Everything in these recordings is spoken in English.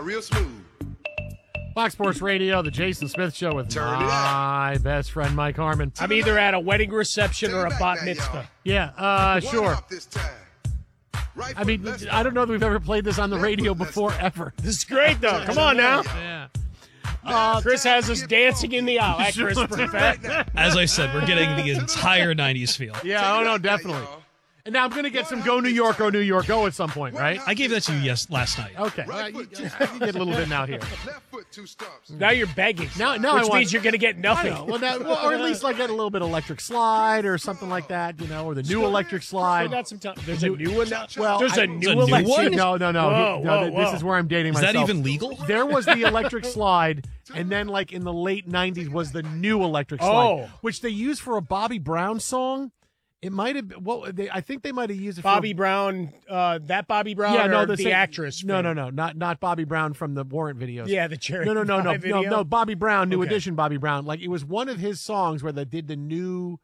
real smooth. Fox Sports Radio, the Jason Smith Show with my best friend Mike Harmon. I'm either at a wedding reception or a bat mitzvah. Yeah, sure. I mean, I don't know that we've ever played this on the radio before, ever. This is great, though. Come on now. Yeah. Chris has us dancing in the aisle. That Chris perfect. As I said, we're getting the entire 90s feel. Yeah, oh no, definitely. And now I'm going to get some Go New York, Go at some point, right? I gave that to you last night. Okay. I can get a little bit now here. Now you're begging. Now which means you're going to get nothing. Or at least like get a little bit of electric slide or something like that, or the new electric slide. Got some time. There's a new one now? Well, there's a new electric one? No. Whoa. This is where I'm dating myself. Is that even legal? There was the electric slide, and then like in the late 90s was the new electric slide, which they used for a Bobby Brown song. It might have been, I think they might have used it for Bobby Brown, that Bobby Brown, or the actress? No, not Bobby Brown from the Warrant videos. Yeah, the Cherry No, Bobby Brown, New Edition Bobby Brown. Like, it was one of his songs where they did the new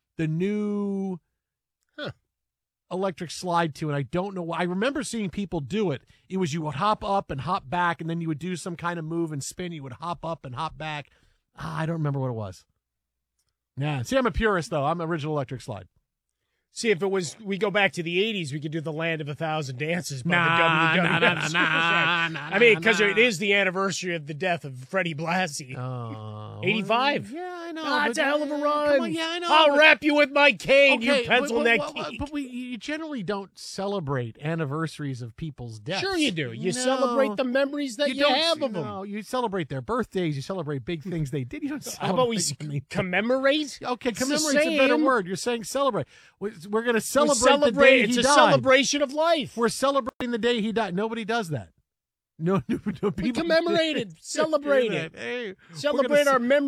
electric slide to, and I don't know why. I remember seeing people do it. It was you would hop up and hop back, and then you would do some kind of move and spin. You would hop up and hop back. I don't remember what it was. Yeah, see, I'm a purist, though. I'm original electric slide. See, if we go back to the 80s, we could do the Land of 1,000 Dances by the WWF. I mean, because it is the anniversary of the death of Freddie Blassie. 85. Yeah, I know. It's a hell of a run. On, yeah, I know. I'll wrap you with my cane, you pencil neck geek. But you generally don't celebrate anniversaries of people's deaths. Sure you do. You celebrate the memories that you have of them. No, you celebrate their birthdays. You celebrate big things they did. You don't celebrate. How about we commemorate? Okay, commemorate's a better word. You're saying celebrate. We're going to celebrate the day he died. It's a celebration of life. We're celebrating the day he died. Nobody does that. No, people. We commemorated, celebrated. Hey, celebrate our memories.